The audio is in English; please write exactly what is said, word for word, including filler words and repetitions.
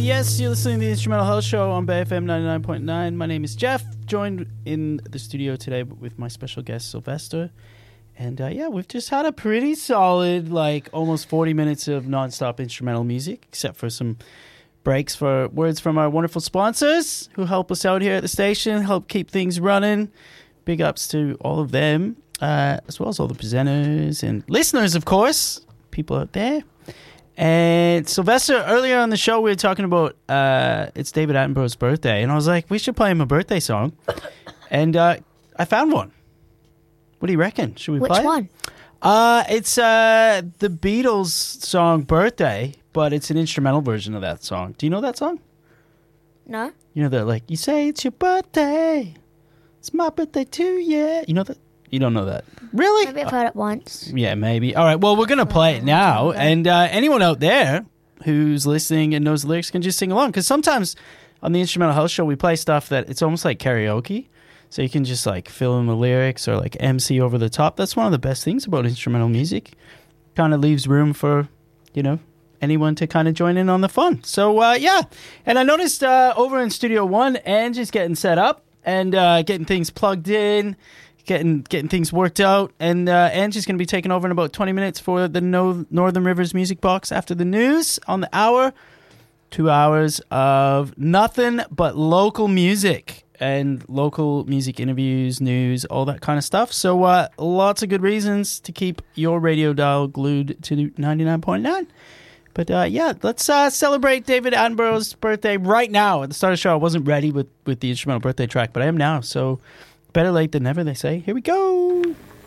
yes, you're listening to the Instrumental Health Show on Bay F M ninety-nine point nine. My name is Jeff, joined in the studio today with my special guest, Sylvester. And uh, yeah, we've just had a pretty solid, like, almost forty minutes of nonstop instrumental music, except for some breaks for words from our wonderful sponsors who help us out here at the station, help keep things running. Big ups to all of them, uh, as well as all the presenters and listeners, of course, people out there. And Sylvester, earlier on the show, we were talking about uh, it's David Attenborough's birthday, and I was like, we should play him a birthday song. And uh, I found one. What do you reckon? Should we Which play it? one? Uh, it's uh, the Beatles song Birthday, but it's an instrumental version of that song. Do you know that song? No. You know that, like, you say it's your birthday. It's my birthday too, yeah. You know that? You don't know that. Really? Maybe I've heard it once. Yeah, maybe. All right, well, we're going to play it now. And uh, anyone out there who's listening and knows the lyrics can just sing along. Because sometimes on the Instrumental House Show, we play stuff that it's almost like karaoke. So you can just, like, fill in the lyrics or, like, M C over the top. That's one of the best things about instrumental music. Kind of leaves room for, you know, anyone to kind of join in on the fun. So, uh, yeah. And I noticed uh, over in Studio One, Angie's getting set up and uh, getting things plugged in. Getting getting things worked out, and uh, Angie's going to be taking over in about twenty minutes for the no- Northern Rivers Music Box after the news on the hour. Two hours of nothing but local music and local music interviews, news, all that kind of stuff. So uh, lots of good reasons to keep your radio dial glued to ninety-nine point nine. But uh, yeah, let's uh, celebrate David Attenborough's birthday right now. At the start of the show, I wasn't ready with, with the instrumental birthday track, but I am now, so... better late than never, they say. Here we go.